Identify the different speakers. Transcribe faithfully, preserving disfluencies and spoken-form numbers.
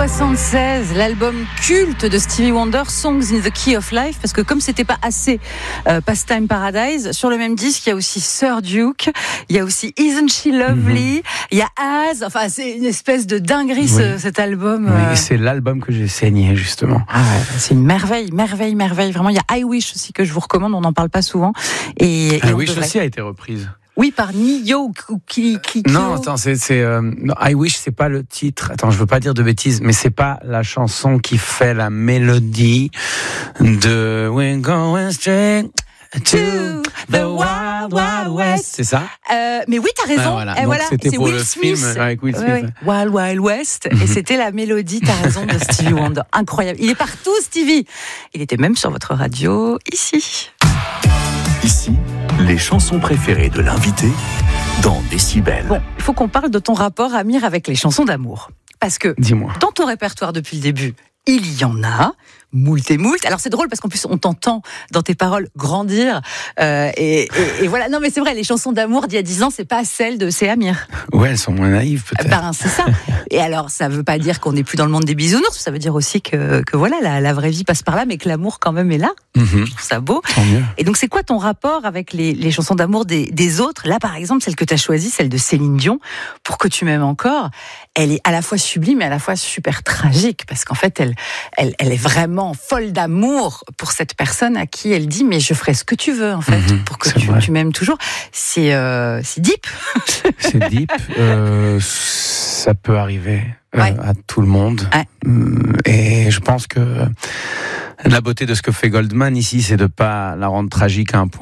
Speaker 1: soixante-seize, l'album culte de Stevie Wonder, Songs in the Key of Life, parce que comme c'était pas assez euh, Pastime Paradise, sur le même disque, il y a aussi Sir Duke, il y a aussi Isn't She Lovely, mm-hmm. il y a Az, enfin c'est une espèce de dinguerie oui. ce, cet album.
Speaker 2: Oui,
Speaker 1: euh...
Speaker 2: c'est l'album que j'ai saigné justement.
Speaker 1: Ah ouais, c'est une merveille, merveille, merveille, vraiment. Il y a I Wish aussi que je vous recommande, on n'en parle pas souvent. Et, et
Speaker 2: I Wish
Speaker 1: devrait...
Speaker 2: aussi a été reprise.
Speaker 1: Oui, par Nio ou Kiki.
Speaker 2: Non, attends, c'est, c'est euh, non, I Wish, c'est pas le titre. Attends, je veux pas dire de bêtises, mais c'est pas la chanson qui fait la mélodie de We're Going Straight to the Wild Wild West. C'est ça?
Speaker 1: Euh, mais oui, t'as raison.
Speaker 2: Ah, voilà.
Speaker 1: Et
Speaker 2: Donc,
Speaker 1: voilà,
Speaker 2: c'était
Speaker 1: c'est
Speaker 2: pour
Speaker 1: Will
Speaker 2: le
Speaker 1: Smith.
Speaker 2: film avec Will Smith.
Speaker 1: Oui, oui. Wild Wild West. Et c'était la mélodie, t'as raison, de Stevie Wonder. Incroyable. Il est partout, Stevie. Il était même sur votre radio, ici.
Speaker 3: Ici, les chansons préférées de l'invité dans Décibel.
Speaker 1: Bon, il faut qu'on parle de ton rapport, Amir, avec les chansons d'amour. Parce que,
Speaker 2: dis-moi,
Speaker 1: dans ton répertoire depuis le début, il y en a, moult et moult. Alors c'est drôle parce qu'en plus on t'entend dans tes paroles grandir. Euh, et, et, et voilà, non mais c'est vrai, les chansons d'amour d'il y a dix ans, c'est pas celles de c'est Amir.
Speaker 2: Ouais, elles sont moins naïves peut-être.
Speaker 1: Ben c'est ça. Et alors ça veut pas dire qu'on n'est plus dans le monde des bisounours, ça veut dire aussi que, que voilà, la, la vraie vie passe par là, mais que l'amour quand même est là.
Speaker 2: Mm-hmm.
Speaker 1: Je trouve ça beau.
Speaker 2: Tant mieux.
Speaker 1: Et donc c'est quoi ton rapport avec les, les chansons d'amour des, des autres? Là par exemple, celle que tu as choisie, celle de Céline Dion, Pour que tu m'aimes encore, elle est à la fois sublime et à la fois super tragique, parce qu'en fait elle, elle, elle est vraiment folle d'amour pour cette personne à qui elle dit mais je ferai ce que tu veux en fait, mm-hmm, pour que tu, tu m'aimes toujours. C'est, euh, c'est deep.
Speaker 2: C'est deep. Euh, ça peut arriver euh,
Speaker 1: ouais.
Speaker 2: à tout le monde.
Speaker 1: Ouais.
Speaker 2: Et je pense que la beauté de ce que fait Goldman ici, c'est de pas la rendre tragique à un point